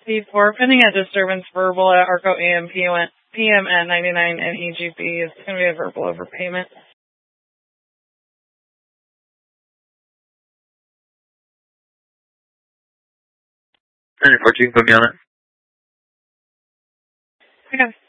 before pending a disturbance verbal at ARCO AM PM at 99 and EGB. It's going to be a verbal overpayment. 1014, put me on it. Okay.